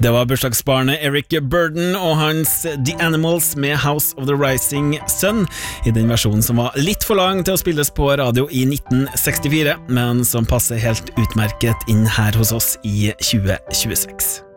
Det var bursdagsbarnet Eric Burdon og hans The Animals med House of the Rising Sun, i den versjonen som var litt for lang til å spilles på radio i 1964, men som passer helt utmerket inn her hos oss i 2026.